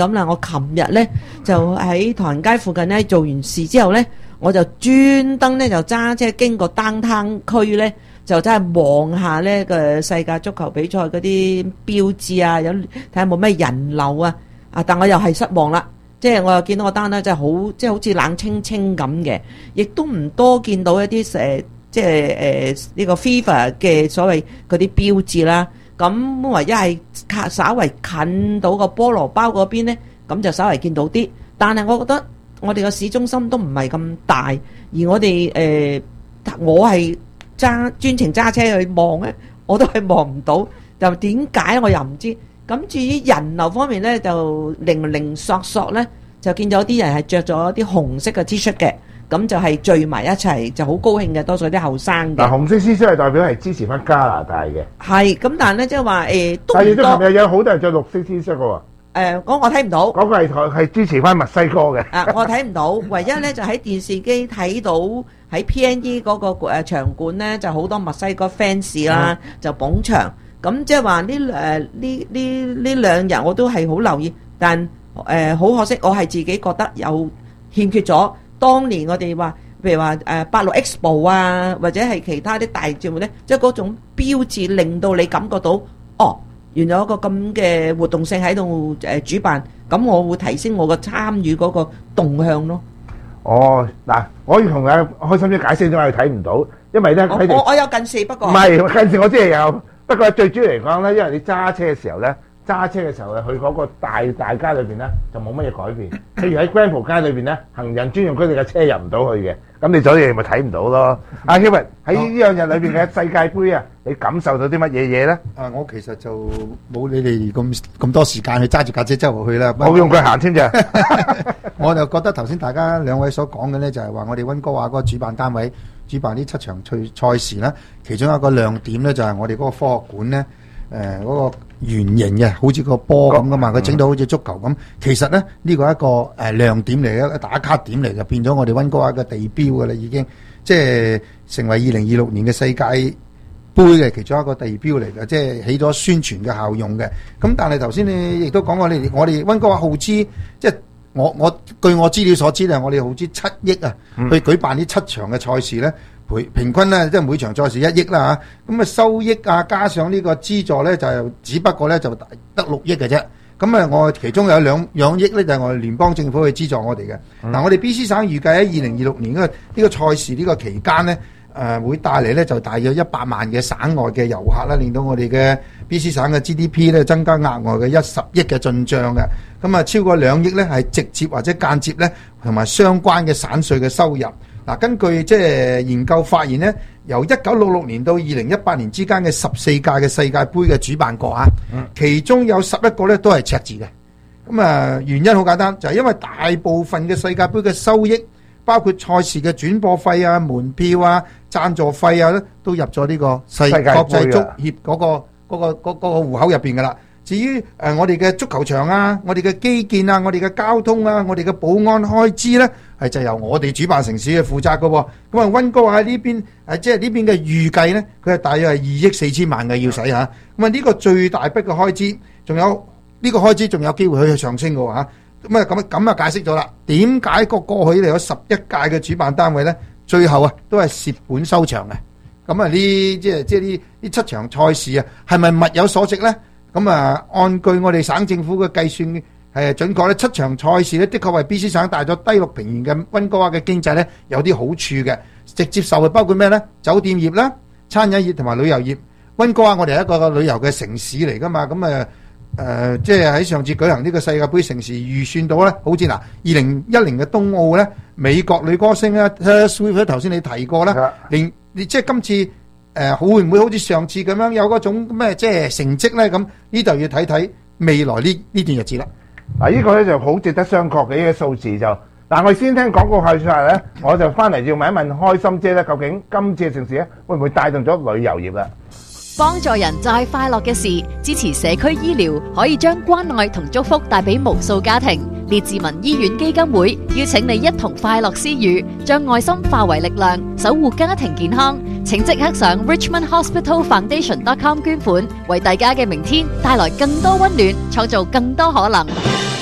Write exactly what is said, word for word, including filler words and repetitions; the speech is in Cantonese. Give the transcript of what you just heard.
咁啦，我琴日咧就喺唐人街附近咧做完事之後咧，我就專登咧就揸車經過 downtown 區咧，就真係望下咧個世界足球比賽嗰啲標誌啊，有睇下冇咩人流啊，啊！但我又係失望啦，即係我又見到個單咧，真係好即係好似冷清清咁嘅，亦都唔多見到一啲誒即係誒呢個 FIFA 嘅所謂嗰啲標誌啦。咁唯一係稍為近到個菠蘿包嗰邊咧，咁就稍為見到啲。但係我覺得我哋個市中心都唔係咁大，而我哋誒、呃、我係揸專程揸車去望咧，我都係望唔到。就點解我又唔知？咁至於人流方面咧，就零零索索咧，就見到啲人係着咗啲紅色嘅 T 恤嘅。咁就係聚埋一齊，就好高興嘅，多數啲後生嘅。 嗱，紅色 T 恤係代表係支持翻加拿大嘅。係， 咁但係咧，即係話誒，都唔多。 但係都琴日有好多人着綠色 T 恤嘅喎。 誒，嗰我睇唔到。嗰個係係支持翻墨西哥嘅。 啊，我睇唔到，唯一咧就喺電視機睇到喺 P N E 嗰個誒場館咧，就好多墨西哥 fans 啦，就捧場。咁即係話呢誒呢呢呢兩日我都係好留意，但誒好可惜，我係自己覺得有欠缺咗。當年我哋話，譬如話誒八六 Expo 啊，或者係其他啲大節目咧，即係嗰種標誌令到你感覺到，哦，原來有一個咁嘅活動性喺度誒主辦，咁我會提升我個參與嗰個動向咯。 哦，嗱，我要同阿開心姐解釋點解佢睇唔到，因為咧佢哋我我有近視，不過唔係近視，我知係有，不過最主要嚟講咧，因為你揸車嘅時候咧。揸車嘅時候咧，去嗰個大大街裏邊咧就冇乜嘢改變。譬如喺 Granville 街裏邊咧，行人專用區你嘅車入唔到去嘅，咁你所以咪睇唔到咯。阿 Kevin 喺呢兩日裏邊嘅世界盃啊，你感受到啲乜嘢嘢咧？ 啊，我其實就冇你哋咁咁多時間去揸住架車周圍去啦。 冇用佢行添咋。 我就覺得頭先大家兩位所講嘅咧，就係話我哋溫哥華嗰個主辦單位主辦呢七場賽賽事咧，其中一個亮點咧就係我哋嗰個科學館咧。誒、呃、嗰、那個圓形嘅，好似個波咁噶嘛，佢整到好似足球咁。其實咧，呢個係一個誒、呃、亮點嚟嘅，一個打卡點嚟嘅，變咗我哋溫哥華嘅地標噶啦，已經即係成為二零二六年嘅世界盃嘅其中一個地標嚟嘅，即係起咗宣傳嘅效用嘅。咁但係頭先你亦都講過，你我哋溫哥華耗資，即係我我據我資料所知咧，我哋耗資七億啊，去舉辦呢七場嘅賽事咧。平均咧，即係每場賽事一億啦嚇，咁啊收益啊加上呢個資助咧，就只不過咧就得六億嘅啫。咁啊，我其中有兩兩億咧，就係我哋聯邦政府去資助我哋嘅。嗱、嗯，我哋 B C 省預計喺二零二六年呢個呢個賽事呢個期間咧，誒、呃、會帶嚟咧就大約一百萬嘅省外嘅遊客啦，令到我哋嘅 B C 省嘅 G D P 咧增加額外嘅一十億嘅進帳嘅。咁啊，超過兩億咧係直接或者間接咧同埋相關嘅省稅嘅收入。嗱，根據即係研究發現咧，由一九六六年到二零一八年之間嘅十四屆嘅世界盃嘅主辦國啊，嗯、其中有十一個咧都係赤字嘅。咁啊，原因好簡單，就係、是、因為大部分嘅世界盃嘅收益，包括賽事嘅轉播費啊、門票啊、贊助費啊咧，都入咗呢個世界國際足協嗰、那個嗰、那個嗰、那個戶口入邊噶啦。至於誒、呃、我哋嘅足球場啊、我哋嘅基建啊、我哋嘅交通啊、我哋嘅保安開支咧，係就由我哋主辦城市去負責嘅喎。咁啊，溫哥華喺呢邊誒，即係呢邊嘅預計咧，佢係大約係二億四千萬嘅要使嚇。咁啊，呢個最大筆嘅開支，仲有呢、這個開支仲有機會去上升嘅喎嚇。咁啊，咁咁啊解釋咗啦，點解個過去嚟有十一屆嘅主辦單位咧，最後啊都係蝕本收場嘅。咁啊，呢即係即係呢呢七場賽事啊，係咪物有所值咧？咁啊，按據我哋省政府嘅計算係準確咧，七場賽事咧，的確為 B C 省帶咗低六平原嘅溫哥華嘅經濟咧有啲好處嘅，直接受惠包括咩咧？酒店業啦、餐飲業同埋旅遊業。溫哥華我哋係一個旅遊嘅城市嚟噶嘛，咁啊誒，即係喺上次舉行呢個世界盃盛事預算到咧，好似嗱二零一零嘅冬奧咧，美國女歌星咧 Taylor Swift 頭先你提過啦，連即係今次。誒、呃，會唔會好似上次咁樣有嗰種咩即係成績咧？咁呢度要睇睇未來呢呢段日子啦。嗱，呢個咧就好值得商榷嘅呢個數字就。嗱，我先聽廣告後出嚟咧，我就翻嚟要問一問開心姐咧，究竟今次嘅城市咧會唔會帶動咗旅遊業啦？ 幫助人再快樂嘅事，支持社區醫療，可以將關愛同祝福帶俾無數家庭。列治文醫院基金會邀請你一同快樂施予，將愛心化為力量，守護家庭健康。請即刻上 richmond hospital foundation dot com 捐款，為大家嘅明天帶來更多溫暖，創造更多可能。